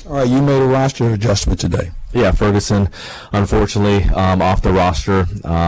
All right, you made a roster adjustment today. Yeah, Ferguson, unfortunately, off the roster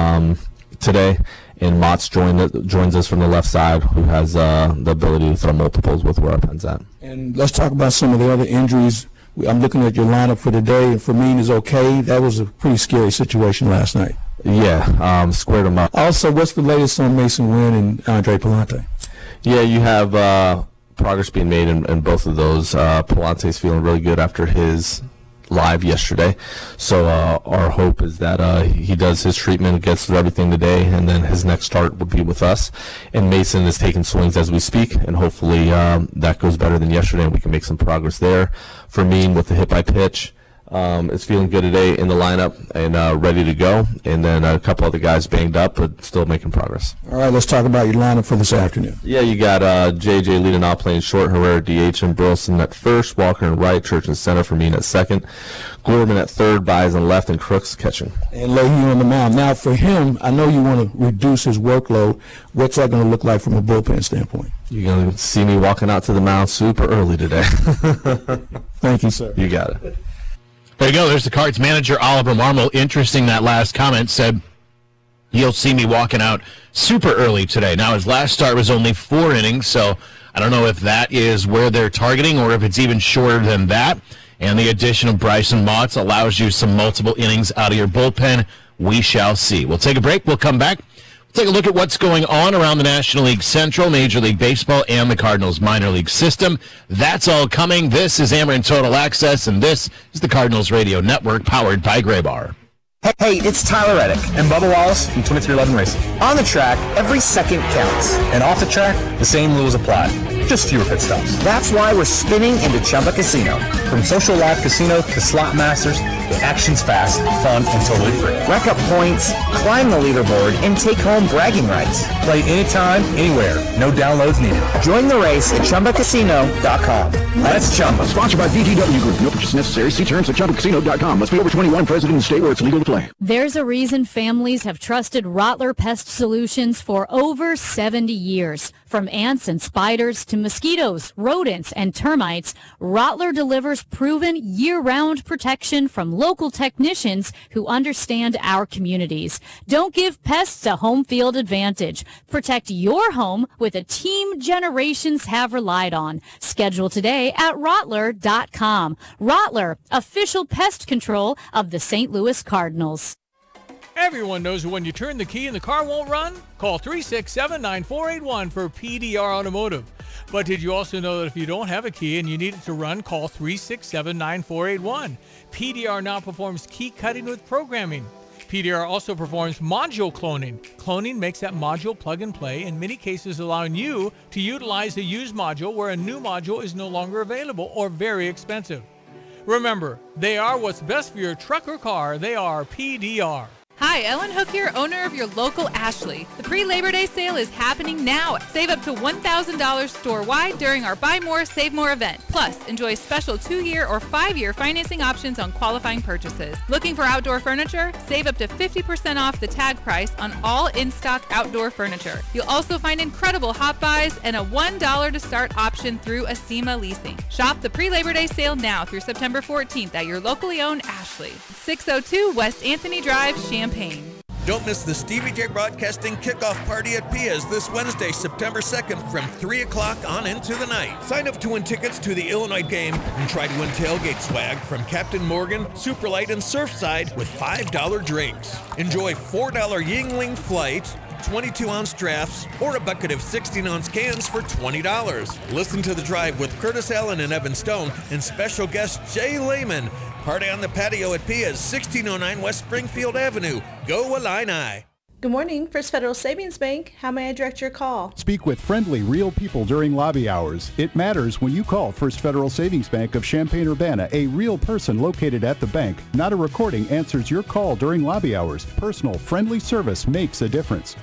today. And Motts joins us from the left side, who has the ability to throw multiples with where our pen's at. And let's talk about some of the other injuries. I'm looking at your lineup for today, and Fermin is okay. That was a pretty scary situation last night. Yeah, squared him up. Also, what's the latest on Mason Wynn and Andre Palante? Yeah, you have progress being made in both of those. Palante's feeling really good after his live yesterday, so our hope is that he does his treatment, gets through everything today, and then his next start will be with us. And Mason is taking swings as we speak, and hopefully that goes better than yesterday and we can make some progress there. Fermin with the hit by pitch is feeling good today in the lineup and ready to go, and then a couple other guys banged up but still making progress. All right, let's talk about your lineup for this afternoon. Yeah, you got JJ leading off playing short, Herrera DH, and Burleson at first, Walker in right, Church in center, Fermin at second, Gorman at third, Baez in left, and Crooks catching. And Leahy on the mound. Now for him, I know you want to reduce his workload. What's that going to look like from a bullpen standpoint? You're going to see me walking out to the mound super early today. Thank you, sir. You got it. There you go. There's the Cards manager, Oliver Marmol. Interesting, that last comment said, you'll see me walking out super early today. Now, his last start was only 4 innings, so I don't know if that is where they're targeting or if it's even shorter than that. And the addition of Bryson Motts allows you some multiple innings out of your bullpen. We shall see. We'll take a break. We'll come back. Take a look at what's going on around the National League Central, Major League Baseball, and the Cardinals minor league system. That's all coming. This is Amarin Total Access, and this is the Cardinals Radio Network, powered by Graybar. Hey, it's Tyler Reddick and Bubba Wallace from 2311 Racing. On the track, every second counts. And off the track, the same rules apply. Just fewer pit stops. That's why we're spinning into Chumba Casino. From social live casino to slot masters, the action's fast, fun, and totally free. Rack up points, climb the leaderboard, and take home bragging rights. Play anytime, anywhere. No downloads needed. Join the race at ChumbaCasino.com. That's Chumba. Sponsored by VGW Group. No purchase necessary. See terms at ChumbaCasino.com. Must be over 21, present in the state where it's legal to play. There's a reason families have trusted Rottler Pest Solutions for over 70 years. From ants and spiders to mosquitoes, rodents, and termites, Rottler delivers proven year-round protection from local technicians who understand our communities. Don't give pests a home field advantage. Protect your home with a team generations have relied on. Schedule today at Rottler.com. Rottler, official pest control of the St. Louis Cardinals. Everyone knows when you turn the key and the car won't run? Call 367-9481 for PDR Automotive. But did you also know that if you don't have a key and you need it to run, call 367-9481. PDR now performs key cutting with programming. PDR also performs module cloning. Cloning makes that module plug and play, in many cases allowing you to utilize a used module where a new module is no longer available or very expensive. Remember, they are what's best for your truck or car. They are PDR. Hi, Ellen Hook here, owner of your local Ashley. The pre-Labor Day sale is happening now. Save up to $1,000 store-wide during our Buy More, Save More event. Plus, enjoy special 2-year or 5-year financing options on qualifying purchases. Looking for outdoor furniture? Save up to 50% off the tag price on all in-stock outdoor furniture. You'll also find incredible hot buys and a $1 to start option through Acima Leasing. Shop the pre-Labor Day sale now through September 14th at your locally owned Ashley. 602 West Anthony Drive, Champaign. Don't miss the Stevie J Broadcasting kickoff party at Pia's this Wednesday, September 2nd from 3 o'clock on into the night. Sign up to win tickets to the Illinois game and try to win tailgate swag from Captain Morgan, Superlight, and Surfside with $5 drinks. Enjoy $4 Yingling Flight, 22-ounce drafts, or a bucket of 16-ounce cans for $20. Listen to The Drive with Curtis Allen and Evan Stone and special guest Jay Lehman. Party on the patio at Pia's, 1609 West Springfield Avenue. Go Illini! Good morning, First Federal Savings Bank. How may I direct your call? Speak with friendly, real people during lobby hours. It matters when you call First Federal Savings Bank of Champaign-Urbana. A real person located at the bank. Not a recording answers your call during lobby hours. Personal, friendly service makes a difference.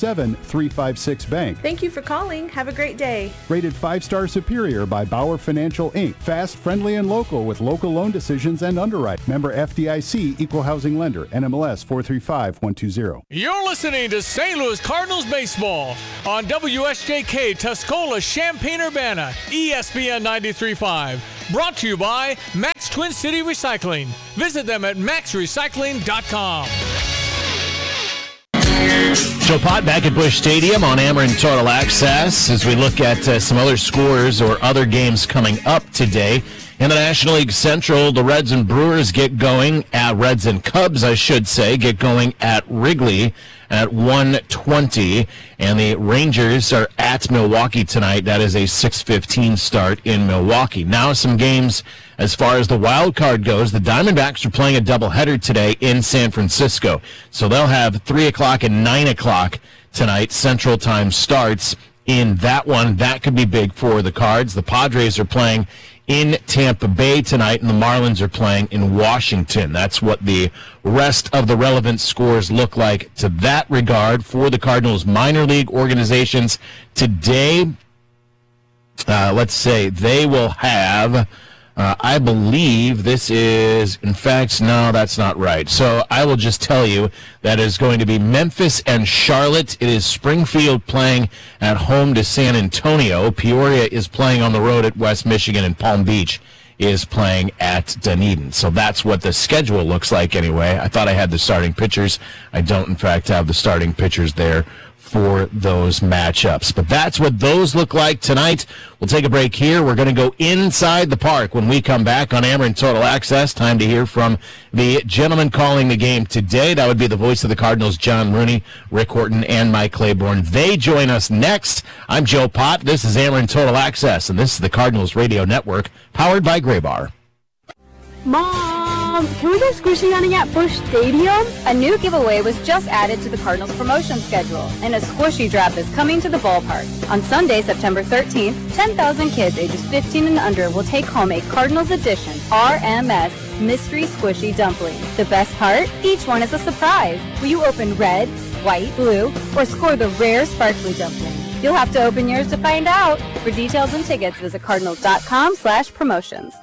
217-356-BANK. Thank you for calling. Have a great day. Rated 5-star superior by Bauer Financial, Inc. Fast, friendly, and local with local loan decisions and underwrite. Member FDIC, Equal Housing Lender. NMLS 435120. You're listening to St. Louis Cardinals baseball on WSJK Tuscola, Champaign-Urbana, ESPN 93.5. Brought to you by Max Twin City Recycling. Visit them at maxrecycling.com. Joe Pott back at Busch Stadium on Ameren Total Access as we look at some other scores or other games coming up today. In the National League Central, the Reds and Brewers get going at Reds and Cubs, I should say, get going at Wrigley at 1:20, and the Rangers are at Milwaukee tonight. That is a 6:15 start in Milwaukee. Now some games as far as the wild card goes. The Diamondbacks are playing a doubleheader today in San Francisco, so they'll have 3 o'clock and 9 o'clock tonight Central Time starts in that one. That could be big for the Cards. The Padres are playing in Tampa Bay tonight, and the Marlins are playing in Washington. That's what the rest of the relevant scores look like to that regard for the Cardinals minor league organizations today. Let's say they will have, I believe this is, in fact, no, that's not right. So I will just tell you that is going to be Memphis and Charlotte. It is Springfield playing at home to San Antonio. Peoria is playing on the road at West Michigan, and Palm Beach is playing at Dunedin. So that's what the schedule looks like anyway. I thought I had the starting pitchers. I don't, in fact, have the starting pitchers there for those matchups. But that's what those look like tonight. We'll take a break here. We're going to go inside the park when we come back on Ameren Total Access. Time to hear from the gentleman calling the game today. That would be the voice of the Cardinals, John Rooney, Rick Horton, and Mike Claiborne. They join us next. I'm Joe Pott. This is Ameren Total Access, and this is the Cardinals Radio Network, powered by Graybar. Mom, can we go squishy hunting at Busch Stadium? A new giveaway was just added to the Cardinals promotion schedule, and a squishy draft is coming to the ballpark. On Sunday, September 13th, 10,000 kids ages 15 and under will take home a Cardinals edition RMS Mystery Squishy Dumpling. The best part? Each one is a surprise. Will you open red, white, blue, or score the rare sparkly dumpling? You'll have to open yours to find out. For details and tickets, visit cardinals.com/promotions.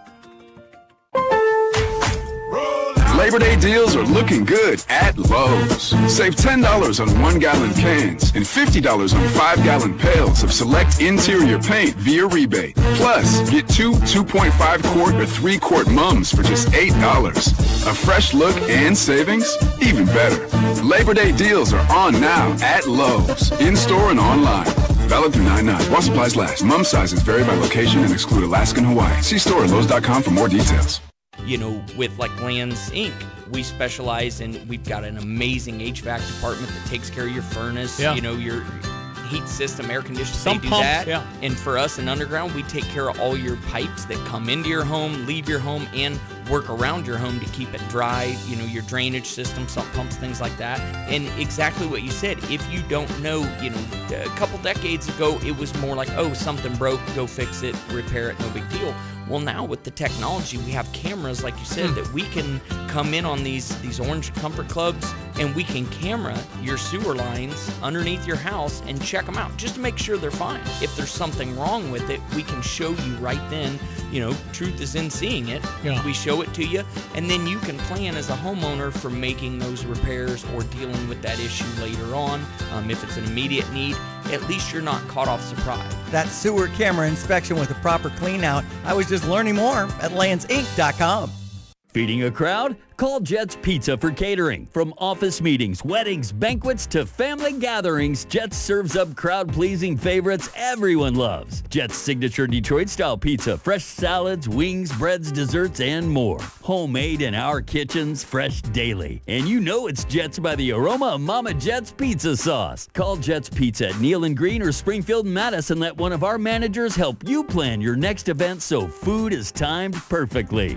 Labor Day deals are looking good at Lowe's. Save $10 on 1-gallon cans and $50 on 5-gallon pails of select interior paint via rebate. Plus, get 2 2.5-quart or 3-quart mums for just $8. A fresh look and savings? Even better. Labor Day deals are on now at Lowe's, in-store and online. Valid through 9/9. While supplies last. Mum sizes vary by location and exclude Alaska and Hawaii. See store at Lowe's.com for more details. You know, with like Lands Inc., we specialize in, we've got an amazing HVAC department that takes care of your furnace, you know, your heat system, air conditioning, they do pumps, that. yeah. And for us in Underground, we take care of all your pipes that come into your home, leave your home, and work around your home to keep it dry, you know, your drainage system, sump pumps, things like that. And exactly what you said, if you don't know, you know, a couple decades ago, it was more like, oh, something broke, go fix it, repair it, no big deal. Well, now with the technology, we have cameras, like you said, that we can come in on these Orange Comfort Clubs, and we can camera your sewer lines underneath your house and check them out just to make sure they're fine. If there's something wrong with it, we can show you right then. You know, truth is in seeing it. Yeah. We show it to you, and then you can plan as a homeowner for making those repairs or dealing with that issue later on. If it's an immediate need, at least you're not caught off surprise. That sewer camera inspection with a proper clean out. I was just learning more at landsinc.com. Feeding a crowd? Call Jets Pizza for catering. From office meetings, weddings, banquets, to family gatherings, Jets serves up crowd-pleasing favorites everyone loves. Jets' signature Detroit-style pizza, fresh salads, wings, breads, desserts, and more. Homemade in our kitchens, fresh daily. And you know it's Jets by the aroma of Mama Jet's pizza sauce. Call Jets Pizza at Neal and Green or Springfield and Madison. Let one of our managers help you plan your next event so food is timed perfectly.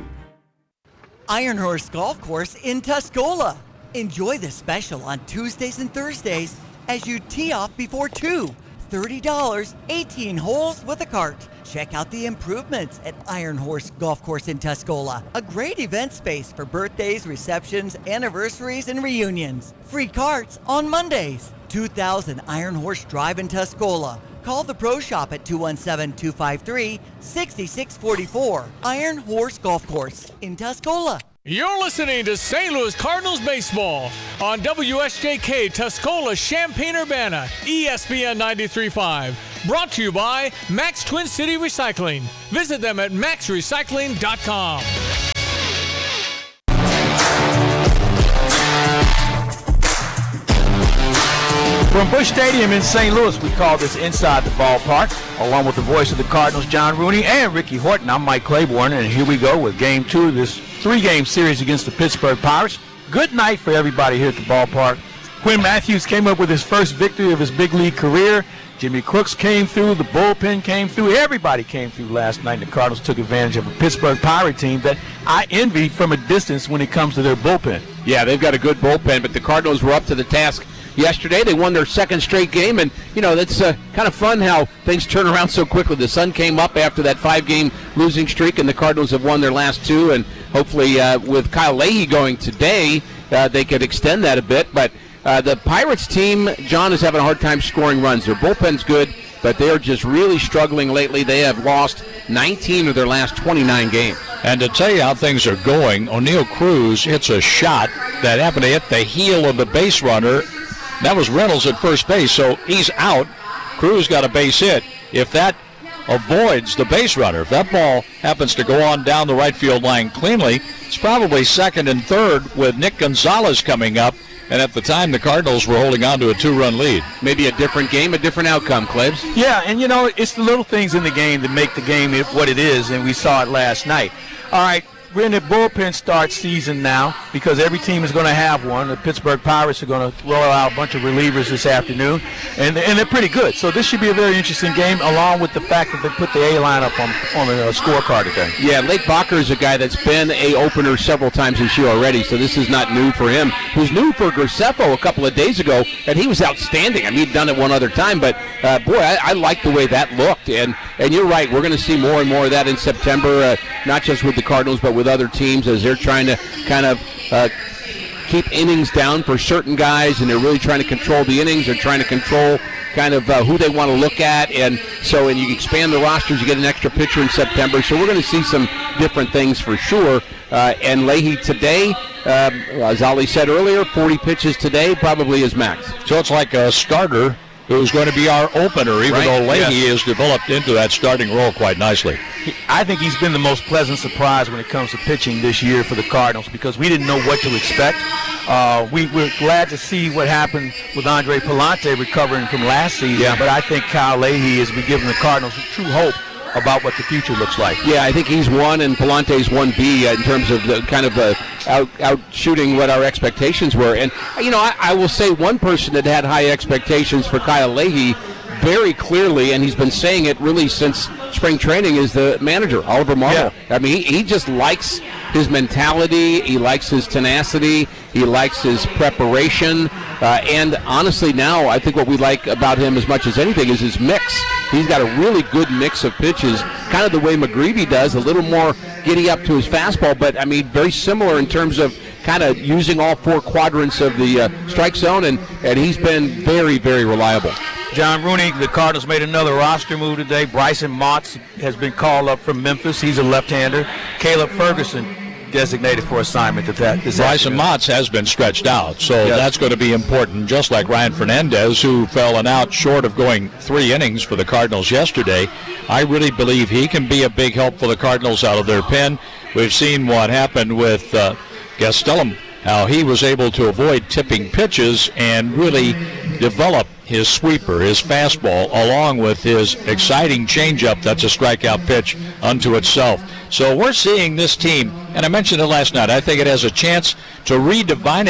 Iron Horse Golf Course in Tuscola. Enjoy the special on Tuesdays and Thursdays as you tee off before 2. $30, 18 holes with a cart. Check out the improvements at Iron Horse Golf Course in Tuscola. A great event space for birthdays, receptions, anniversaries, and reunions. Free carts on Mondays. 2000 Iron Horse Drive in Tuscola. Call the Pro Shop at 217-253-6644. Iron Horse Golf Course in Tuscola. You're listening to St. Louis Cardinals baseball on WSJK Tuscola, Champaign-Urbana, ESPN 93.5. Brought to you by Max Twin City Recycling. Visit them at maxrecycling.com. From Busch Stadium in St. Louis, we call this Inside the Ballpark. Along with the voice of the Cardinals, John Rooney, and Ricky Horton, I'm Mike Claiborne, and here we go with Game 2 of this 3-game series against the Pittsburgh Pirates. Good night for everybody here at the ballpark. Quinn Matthews came up with his first victory of his big league career. Jimmy Crooks came through. The bullpen came through. Everybody came through last night. The Cardinals took advantage of a Pittsburgh Pirate team that I envy from a distance when it comes to their bullpen. Yeah, they've got a good bullpen, but the Cardinals were up to the task yesterday. They won their second straight game, and, that's kind of fun how things turn around so quickly. The sun came up after that 5-game losing streak, and the Cardinals have won their last 2, and hopefully with Kyle Leahy going today, they could extend that a bit. But the Pirates team, John, is having a hard time scoring runs. Their bullpen's good, but they are just really struggling lately. They have lost 19 of their last 29 games. And to tell you how things are going, O'Neal Cruz hits a shot that happened to hit the heel of the base runner. That was Reynolds at first base, so he's out. Cruz got a base hit. If that avoids the base runner, if that ball happens to go on down the right field line cleanly, it's probably second and third with Nick Gonzalez coming up. And at the time, the Cardinals were holding on to a 2-run lead. Maybe a different game, a different outcome, Klebs. Yeah, and it's the little things in the game that make the game what it is, and we saw it last night. All right, we're in the bullpen start season now because every team is going to have one. The Pittsburgh Pirates are going to roll out a bunch of relievers this afternoon, and they're pretty good. So this should be a very interesting game, along with the fact that they put the A lineup on the scorecard today. Yeah, Lake Bacher is a guy that's been a opener several times this year already, so this is not new for him. It was new for Graceffo a couple of days ago, and he was outstanding. I mean, he'd done it one other time, but boy, I like the way that looked. And you're right, we're going to see more and more of that in September, not just with the Cardinals, but with other teams as they're trying to kind of keep innings down for certain guys, and they're really trying to control the innings. They're trying to control kind of who they want to look at, and you expand the rosters, you get an extra pitcher in September. So we're going to see some different things for sure. And Leahy today, as Ali said earlier, 40 pitches today, probably his max. So it's like a starter who's going to be our opener, even though Leahy has developed into that starting role quite nicely. I think he's been the most pleasant surprise when it comes to pitching this year for the Cardinals because we didn't know what to expect. We're glad to see what happened with Andre Pallante recovering from last season, but I think Kyle Leahy has been giving the Cardinals true hope about what the future looks like. Yeah, I think he's 1 and Pallante's 1B in terms of the kind of out shooting what our expectations were. And, I will say one person that had high expectations for Kyle Leahy very clearly, and he's been saying it really since spring training, is the manager, Oliver Marmol. Yeah. I mean, he just likes his mentality. He likes his tenacity. He likes his preparation. And honestly, now I think what we like about him as much as anything is his mix. He's got a really good mix of pitches, kind of the way McGreevy does, a little more giddy up to his fastball, but, I mean, very similar in terms of kind of using all 4 quadrants of the strike zone, and he's been very, very reliable. John Rooney, the Cardinals made another roster move today. Bryson Motts has been called up from Memphis. He's a left-hander. Caleb Ferguson designated for assignment at that. Bryson Motts has been stretched out, so that's going to be important, just like Ryan Fernandez, who fell an out short of going 3 innings for the Cardinals yesterday. I really believe he can be a big help for the Cardinals out of their pen. We've seen what happened with Gastelum, how he was able to avoid tipping pitches and really develop his sweeper, his fastball, along with his exciting changeup that's a strikeout pitch unto itself. So we're seeing this team, and I mentioned it last night, I think it has a chance to redefine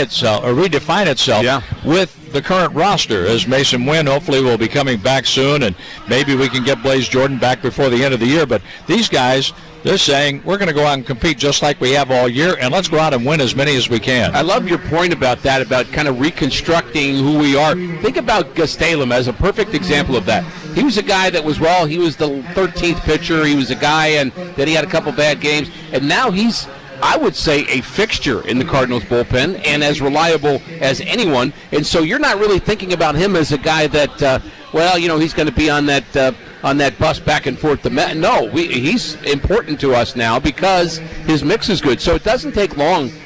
itself with the current roster, as Mason Wynn hopefully will be coming back soon, and maybe we can get Blaze Jordan back before the end of the year. But these guys, they're saying we're going to go out and compete just like we have all year, and let's go out and win as many as we can. I love your point about that, about kind of reconstructing who we are. Think about Gastelum as a perfect example of that. He was a guy that was, he was the 13th pitcher. He was a guy, and then he had a couple bad games, and now he's, I would say, a fixture in the Cardinals bullpen and as reliable as anyone. And so you're not really thinking about him as a guy that, he's going to be on that bus back and forth. He's important to us now because his mix is good. So it doesn't take long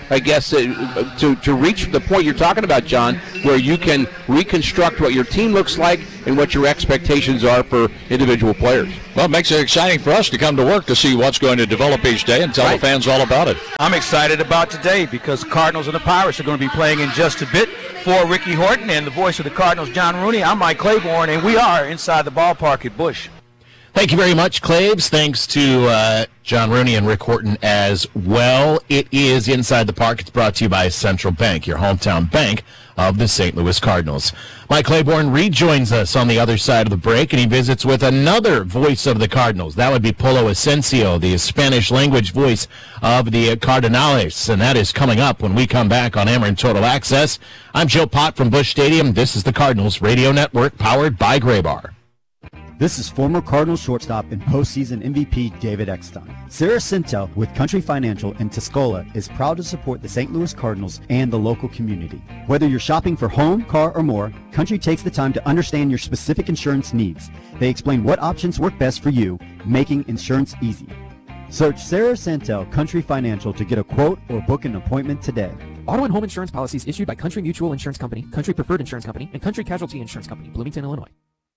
I guess, to reach the point you're talking about, John, where you can reconstruct what your team looks like and what your expectations are for individual players. Well, it makes it exciting for us to come to work to see what's going to develop each day and tell the fans all about it. I'm excited about today because Cardinals and the Pirates are going to be playing in just a bit. For Ricky Horton and the voice of the Cardinals, John Rooney, I'm Mike Claiborne, and we are inside the ballpark at Busch. Thank you very much, Claves. Thanks to John Rooney and Rick Horton as well. It is Inside the Park. It's brought to you by Central Bank, your hometown bank of the St. Louis Cardinals. Mike Claiborne rejoins us on the other side of the break, and he visits with another voice of the Cardinals. That would be Polo Asensio, the Spanish language voice of the Cardenales, and that is coming up when we come back on Ameren Total Access. I'm Joe Pott from Busch Stadium. This is the Cardinals Radio Network, powered by Graybar. This is former Cardinals shortstop and postseason MVP David Eckstein. Sarah Sintel with Country Financial in Tuscola is proud to support the St. Louis Cardinals and the local community. Whether you're shopping for home, car, or more, Country takes the time to understand your specific insurance needs. They explain what options work best for you, making insurance easy. Search Sarah Sintel Country Financial to get a quote or book an appointment today. Auto and home insurance policies issued by Country Mutual Insurance Company, Country Preferred Insurance Company, and Country Casualty Insurance Company, Bloomington, Illinois.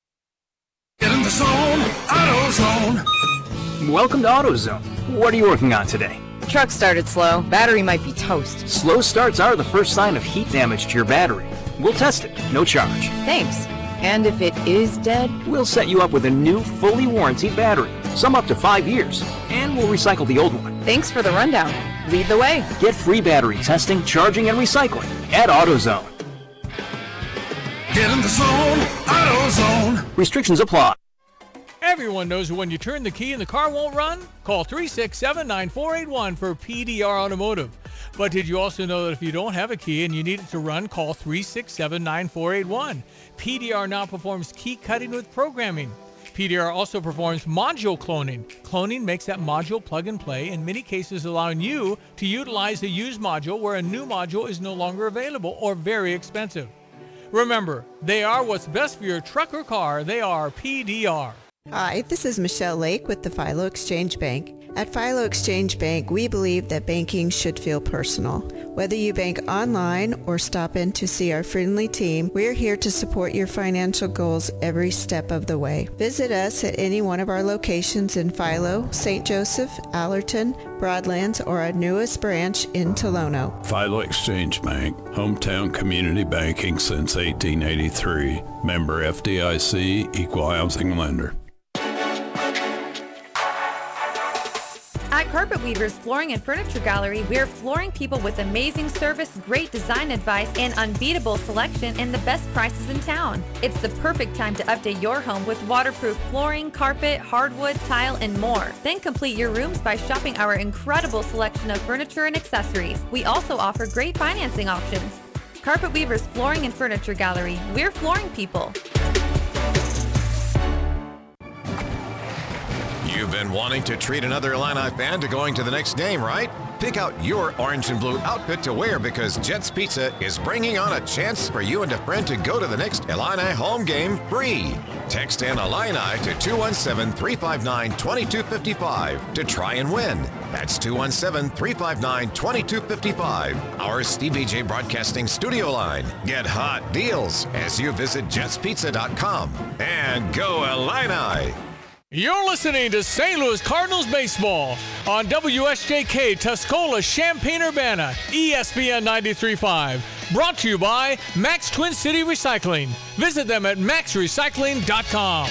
Get in the zone, AutoZone. Welcome to AutoZone. What are you working on today? Truck started slow. Battery might be toast. Slow starts are the first sign of heat damage to your battery. We'll test it, no charge. Thanks. And if it is dead? We'll set you up with a new, fully warranted battery, some up to 5 years, and we'll recycle the old one. Thanks for the rundown. Lead the way. Get free battery testing, charging, and recycling at AutoZone. Get in the zone, AutoZone. Restrictions apply. Everyone knows that when you turn the key and the car won't run, call 367-9481 for PDR Automotive. But did you also know that if you don't have a key and you need it to run, call 367-9481. PDR now performs key cutting with programming. PDR also performs module cloning. Cloning makes that module plug and play, in many cases allowing you to utilize a used module where a new module is no longer available or very expensive. Remember, they are what's best for your truck or car. They are PDR. Hi, this is Michelle Lake with the Philo Exchange Bank. At Philo Exchange Bank, we believe that banking should feel personal. Whether you bank online or stop in to see our friendly team, we're here to support your financial goals every step of the way. Visit us at any one of our locations in Philo, St. Joseph, Allerton, Broadlands, or our newest branch in Tolono. Philo Exchange Bank, hometown community banking since 1883. Member FDIC, equal housing lender. At Carpet Weavers Flooring and Furniture Gallery, we're flooring people with amazing service, great design advice, and unbeatable selection and the best prices in town. It's the perfect time to update your home with waterproof flooring, carpet, hardwood, tile, and more. Then complete your rooms by shopping our incredible selection of furniture and accessories. We also offer great financing options. Carpet Weavers Flooring and Furniture Gallery. We're flooring people. You've been wanting to treat another Illini fan to going to the next game, right? Pick out your orange and blue outfit to wear because Jets Pizza is bringing on a chance for you and a friend to go to the next Illini home game free. Text in Illini to 217-359-2255 to try and win. That's 217-359-2255. Our Stevie J Broadcasting studio line. Get hot deals as you visit jetspizza.com. And go Illini! You're listening to St. Louis Cardinals baseball on WSJK Tuscola, Champaign-Urbana, ESPN 93.5. Brought to you by Max Twin City Recycling. Visit them at maxrecycling.com.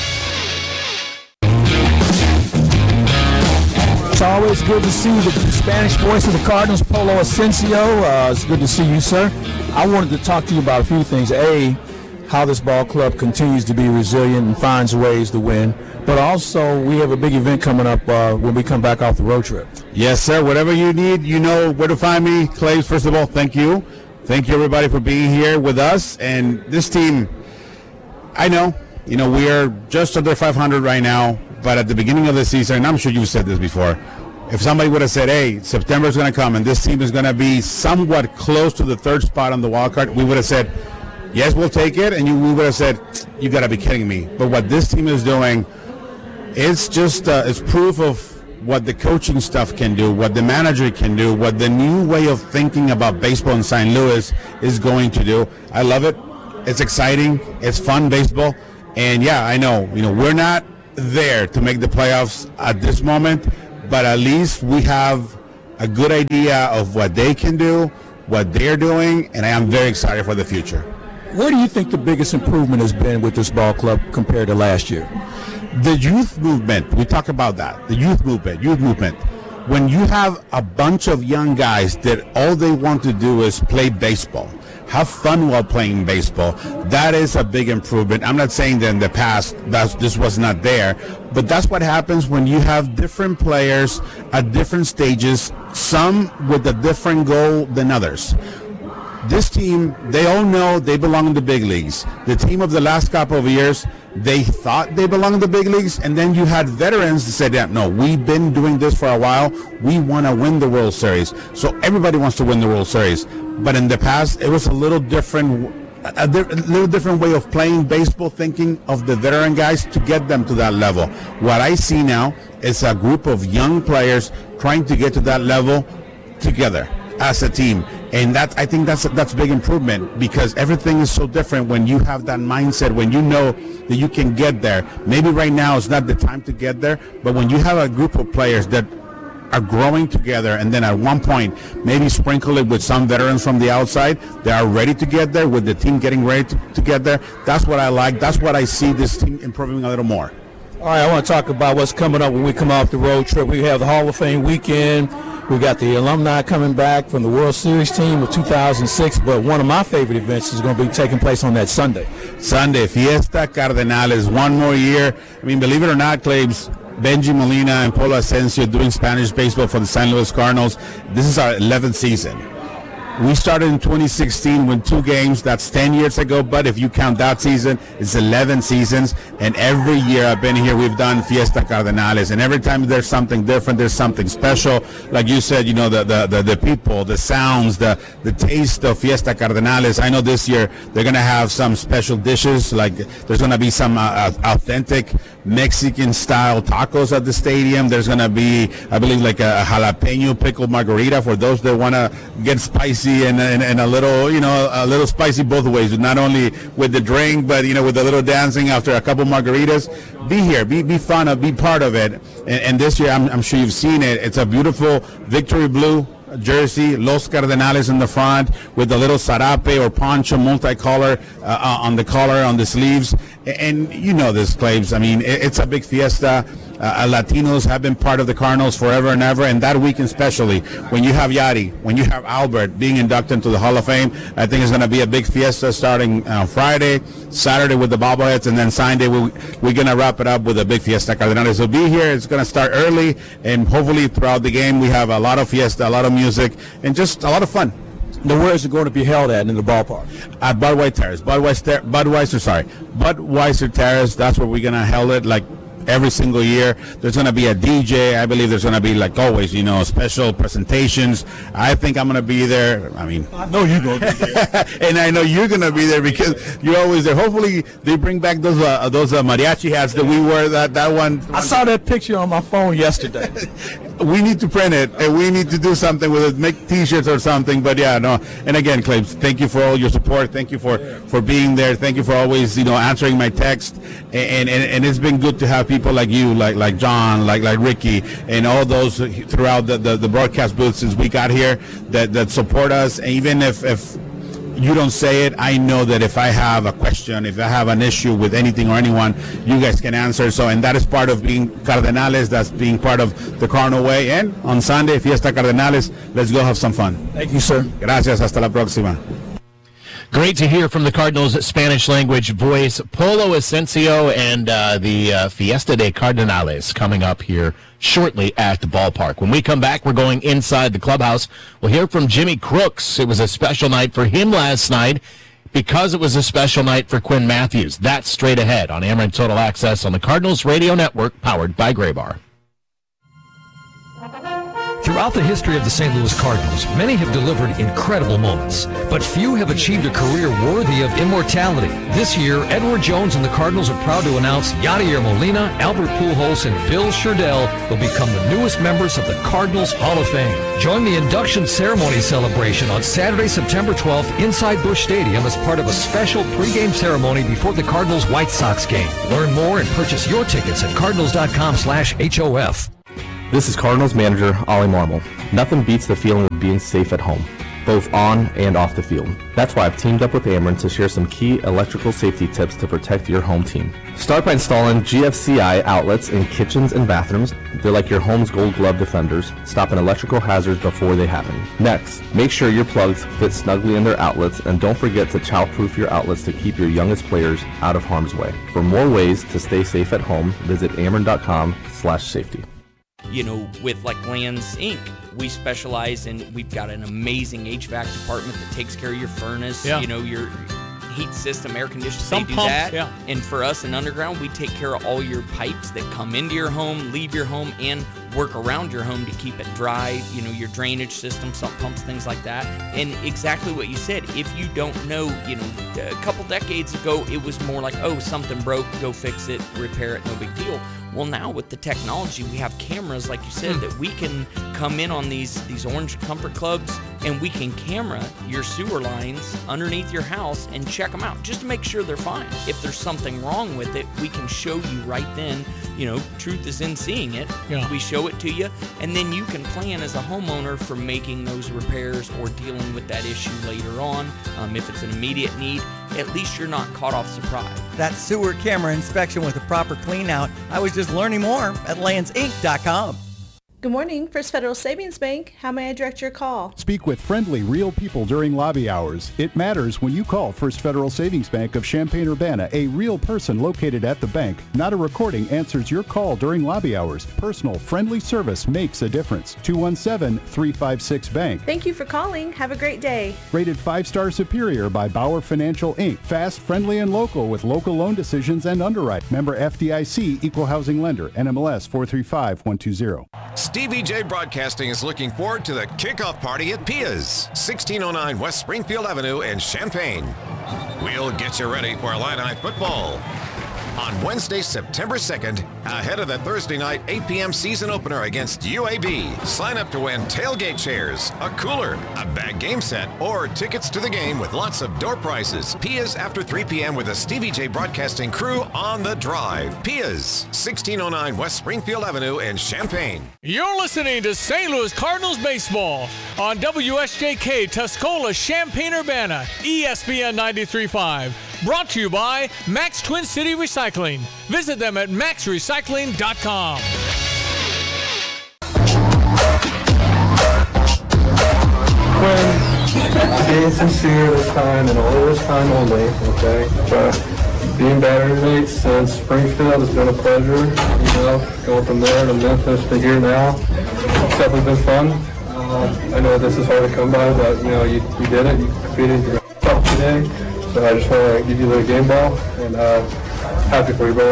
It's always good to see the Spanish voice of the Cardinals, Polo Asensio. It's good to see you, sir. I wanted to talk to you about a few things. A, how this ball club continues to be resilient and finds ways to win. But also, we have a big event coming up when we come back off the road trip. Yes, sir. Whatever you need, you know where to find me. Clay, first of all, thank you. Thank you, everybody, for being here with us. And this team, I know, we are just under 500 right now. But at the beginning of the season, and I'm sure you've said this before, if somebody would have said, hey, September is going to come and this team is going to be somewhat close to the third spot on the wild card, we would have said, yes, we'll take it. And we would have said, you got to be kidding me. But what this team is doing, it's just it's proof of what the coaching stuff can do, what the manager can do, what the new way of thinking about baseball in St. Louis is going to do. I love it. It's exciting. It's fun baseball. And yeah, I know, we're not there to make the playoffs at this moment, but at least we have a good idea of what they can do, what they're doing, and I am very excited for the future. Where do you think the biggest improvement has been with this ball club compared to last year? The youth movement, we talk about that, the youth movement. When you have a bunch of young guys that all they want to do is play baseball, have fun while playing baseball, that is a big improvement. I'm not saying that in the past this was not there, but that's what happens when you have different players at different stages, some with a different goal than others. This team, they all know they belong in the big leagues. The team of the last couple of years, they thought they belonged in the big leagues, and then you had veterans that said, yeah, no, we've been doing this for a while. We want to win the World Series. So everybody wants to win the World Series. But in the past, it was a little different way of playing baseball, thinking of the veteran guys to get them to that level. What I see now is a group of young players trying to get to that level together as a team. And I think that's a big improvement, because everything is so different when you have that mindset, when you know that you can get there. Maybe right now is not the time to get there, but when you have a group of players that are growing together, and then at one point maybe sprinkle it with some veterans from the outside that are ready to get there, with the team getting ready to get there, that's what I like. That's what I see this team improving a little more. All right, I want to talk about what's coming up when we come off the road trip. We have the Hall of Fame weekend. We got the alumni coming back from the World Series team of 2006, but one of my favorite events is going to be taking place on that Sunday. Fiesta Cardenales, one more year. I mean, believe it or not, Claves, Benji Molina and Polo Asensio doing Spanish baseball for the St. Louis Cardinals. This is our 11th season. We started in 2016 with 2 games. That's 10 years ago, but if you count that season, it's 11 seasons. And every year I've been here, we've done Fiesta Cardenales. And every time there's something different, there's something special. Like you said, the people, the sounds, the taste of Fiesta Cardenales. I know this year they're going to have some special dishes. Like there's going to be some authentic Mexican-style tacos at the stadium. There's going to be, I believe, like a jalapeno pickle margarita for those that want to get spicy and a little, a little spicy both ways. Not only with the drink, but with a little dancing after a couple margaritas. Be here, be fun, be part of it. And this year, I'm sure you've seen it. It's a beautiful victory blue jersey, Los Cardenales in the front, with the little sarape or poncho multicolor on the collar, on the sleeves. And this, Claves. I mean, it's a big fiesta. Latinos have been part of the Cardinals forever and ever, and that weekend especially, when you have Yadi, when you have Albert being inducted into the Hall of Fame, I think it's going to be a big fiesta starting Friday, Saturday with the bobbleheads, and then Sunday we're going to wrap it up with a big Fiesta Cardenales. So be here. It's going to start early, and hopefully throughout the game we have a lot of fiesta, a lot of music, and just a lot of fun. Now, where is it going to be held at in the ballpark? At Budweiser Terrace. That's where we're going to hold it, like every single year. There's going to be a DJ. I believe there's going to be, like always, special presentations. I think I'm going to be there. I mean, I know you're going to be there. And I know you're going to be there because you're always there. Hopefully they bring back those mariachi hats that we wore that one. I saw that picture on my phone yesterday. We need to print it, and we need to do something with it, make T-shirts or something. But yeah, no. And again, Claves, thank you for all your support. Thank you for being there. Thank you for always, answering my text. And it's been good to have people like you, like John, like Ricky, and all those throughout the broadcast booth since we got here that support us. And even if you don't say it, I know that if I have a question, if I have an issue with anything or anyone, you guys can answer. So, and that is part of being Cardenales. That's being part of the Cardinal way. And on Sunday, Fiesta Cardenales, let's go have some fun. Thank you, sir. Gracias. Hasta la próxima. Great to hear from the Cardinals' Spanish language voice, Polo Asensio, and the Fiesta de Cardenales coming up here shortly at the ballpark. When we come back, we're going inside the clubhouse. We'll hear from Jimmy Crooks. It was a special night for him last night because it was a special night for Quinn Matthews. That's straight ahead on Amarin Total Access on the Cardinals Radio Network, powered by Graybar. Throughout the history of the St. Louis Cardinals, many have delivered incredible moments, but few have achieved a career worthy of immortality. This year, Edward Jones and the Cardinals are proud to announce Yadier Molina, Albert Pujols, and Bill Sherdell will become the newest members of the Cardinals Hall of Fame. Join the induction ceremony celebration on Saturday, September 12th inside Busch Stadium as part of a special pregame ceremony before the Cardinals-White Sox game. Learn more and purchase your tickets at cardinals.com/HOF. This is Cardinals manager Ollie Marmol. Nothing beats the feeling of being safe at home, both on and off the field. That's why I've teamed up with Ameren to share some key electrical safety tips to protect your home team. Start by installing GFCI outlets in kitchens and bathrooms. They're like your home's gold glove defenders, stopping electrical hazards before they happen. Next, make sure your plugs fit snugly in their outlets, and don't forget to childproof your outlets to keep your youngest players out of harm's way. For more ways to stay safe at home, visit ameren.com/safety. You know, with like Lands Inc., we specialize in, we've got an amazing HVAC department that takes care of your furnace, you know, your heat system, air conditioning, they do that. Yeah. And for us in Underground, we take care of all your pipes that come into your home, leave your home, and work around your home to keep it dry, you know, your drainage system, sump pumps, things like that. And exactly what you said, if you don't know, you know, a couple decades ago, it was more like, oh, something broke, go fix it, repair it, no big deal. Well, now with the technology, we have cameras, like you said, that we can come in on these Orange Comfort Clubs, and we can camera your sewer lines underneath your house and check them out just to make sure they're fine. If there's something wrong with it, we can show you right then. You know, truth is in seeing it. Yeah. We show it to you, and then you can plan as a homeowner for making those repairs or dealing with that issue later on. If it's an immediate need, at least you're not caught off surprise. That sewer camera inspection with a proper clean out. I was just learning more at landsinc.com. Good morning, First Federal Savings Bank. How may I direct your call? Speak with friendly, real people during lobby hours. It matters when you call First Federal Savings Bank of Champaign-Urbana. A real person located at the bank, not a recording, answers your call during lobby hours. Personal, friendly service makes a difference. 217-356-BANK. Thank you for calling. Have a great day. Rated 5-star superior by Bauer Financial, Inc. Fast, friendly, and local with local loan decisions and underwrite. Member FDIC, Equal Housing Lender, NMLS 435120. Stevie J Broadcasting is looking forward to the kickoff party at Pia's, 1609 West Springfield Avenue in Champaign. We'll get you ready for Illini football. On Wednesday, September 2nd, ahead of the Thursday night 8 p.m. season opener against UAB. Sign up to win tailgate chairs, a cooler, a bag game set, or tickets to the game with lots of door prizes. Pia's after 3 p.m. with the Stevie J Broadcasting crew on the drive. Pia's, 1609 West Springfield Avenue in Champaign. You're listening to St. Louis Cardinals baseball on WSJK Tuscola, Champaign-Urbana, ESPN 93.5. Brought to you by Max Twin City Recycling. Visit them at maxrecycling.com. Quinn, being sincere this time and only this time only, okay? But being battery mates since Springfield has been a pleasure, you know, going from there to Memphis to here now. It's definitely been fun. I know this is hard to come by, but, you know, you did it. You competed. You're tough today. So I just want to give you the game ball, and happy for you, bro.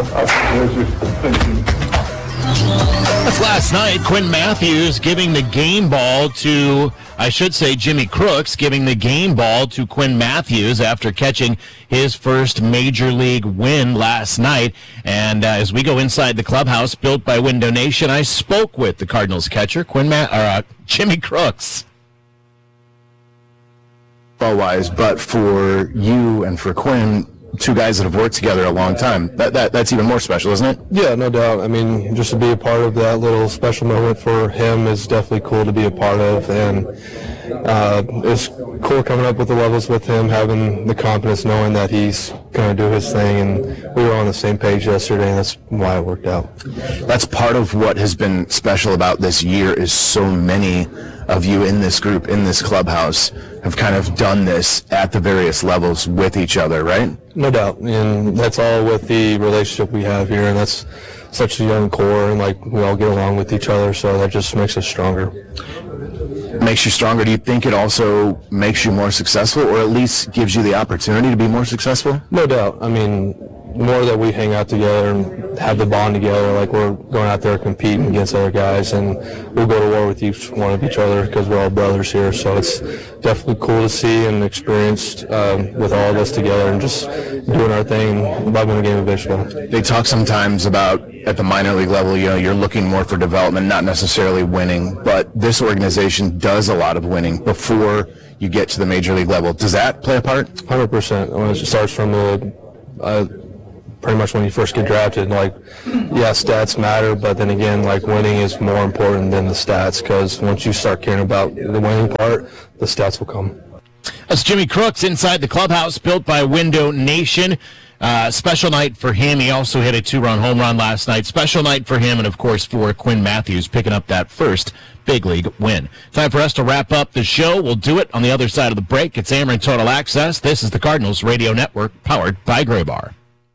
That's last night. Quinn Matthews giving the game ball to, I should say, Jimmy Crooks giving the game ball to Quinn Matthews after catching his first major league win last night. And as we go inside the clubhouse built by Window Nation, I spoke with the Cardinals catcher, Jimmy Crooks. Wise, but for you and for Quinn, two guys that have worked together a long time, that's even more special, isn't it? Yeah, no doubt. I mean, just to be a part of that little special moment for him is definitely cool to be a part of, and it's cool coming up with the levels with him, having the confidence knowing that he's going to do his thing, and we were on the same page yesterday, and that's why it worked out. That's part of what has been special about this year is so many of you in this group, in this clubhouse, have kind of done this at the various levels with each other, right? No doubt, and that's all with the relationship we have here, and that's such a young core, and like we all get along with each other, so that just makes us stronger. Makes you stronger. Do you think it also makes you more successful, or at least gives you the opportunity to be more successful? No doubt. I mean, more that we hang out together and have the bond together, like we're going out there competing against other guys, and we'll go to war with each one of each other because we're all brothers here. So it's definitely cool to see and experienced with all of us together and just doing our thing, loving the game of baseball. They talk sometimes about at the minor league level, you're looking more for development, not necessarily winning, but this organization does a lot of winning before you get to the major league level. Does that play a part? 100%. When it starts from pretty much when you first get drafted, stats matter, but then again, winning is more important than the stats, because once you start caring about the winning part, the stats will come. That's Jimmy Crooks inside the clubhouse built by Window Nation. Special night for him. He also hit a 2-run home run last night. Special night for him, and of course for Quinn Matthews picking up that first big league win. Time for us to wrap up the show. We'll do it on the other side of the break. It's Ameren Total Access. This is the Cardinals Radio Network, powered by Graybar.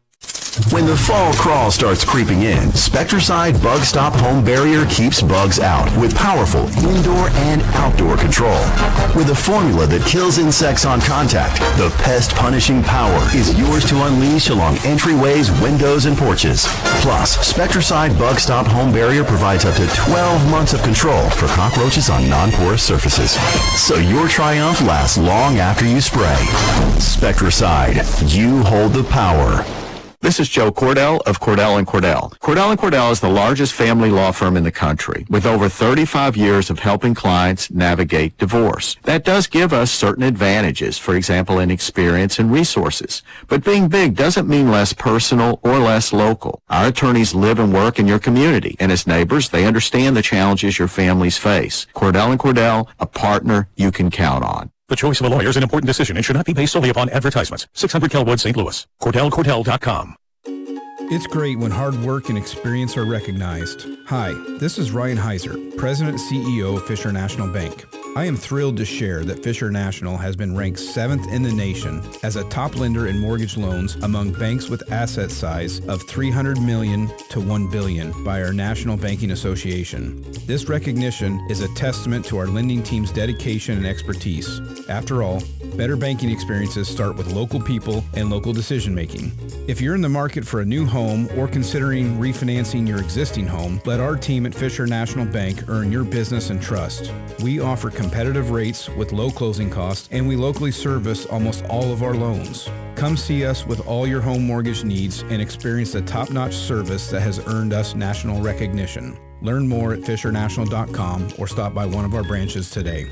When the fall crawl starts creeping in, Spectracide Bug Stop Home Barrier keeps bugs out with powerful indoor and outdoor control. With a formula that kills insects on contact, the pest-punishing power is yours to unleash along entryways, windows, and porches. Plus, Spectracide Bug Stop Home Barrier provides up to 12 months of control for cockroaches on non-porous surfaces. So your triumph lasts long after you spray. Spectracide, you hold the power. This is Joe Cordell of Cordell & Cordell. Cordell & Cordell is the largest family law firm in the country, with over 35 years of helping clients navigate divorce. That does give us certain advantages, for example, in experience and resources. But being big doesn't mean less personal or less local. Our attorneys live and work in your community, and as neighbors, they understand the challenges your families face. Cordell & Cordell, a partner you can count on. The choice of a lawyer is an important decision and should not be based solely upon advertisements. 600 Kelwood, St. Louis. CordellCordell.com. It's great when hard work and experience are recognized. Hi, this is Ryan Heiser, President and CEO of Fisher National Bank. I am thrilled to share that Fisher National has been ranked 7th in the nation as a top lender in mortgage loans among banks with asset size of $300 million to $1 billion by our National Banking Association. This recognition is a testament to our lending team's dedication and expertise. After all, better banking experiences start with local people and local decision making. If you're in the market for a new home or considering refinancing your existing home, let our team at Fisher National Bank earn your business and trust. We offer competitive rates with low closing costs, and we locally service almost all of our loans. Come see us with all your home mortgage needs and experience the top-notch service that has earned us national recognition. Learn more at fishernational.com or stop by one of our branches today.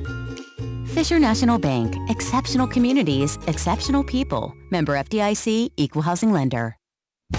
Fisher National Bank. Exceptional communities, exceptional people. Member FDIC, Equal Housing Lender.